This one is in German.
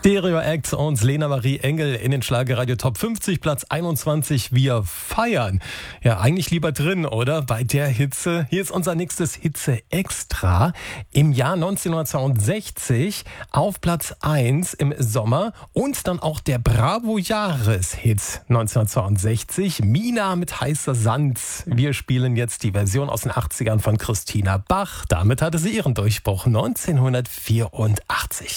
Stereo Acts und Lena Marie Engel in den Schlagerradio Top 50, Platz 21. Wir feiern. Ja, eigentlich lieber drin, oder? Bei der Hitze. Hier ist unser nächstes Hitze-Extra. Im Jahr 1962 auf Platz 1 im Sommer und dann auch der Bravo-Jahreshit 1962. Mina mit heißer Sand. Wir spielen jetzt die Version aus den 80ern von Christina Bach. Damit hatte sie ihren Durchbruch 1984.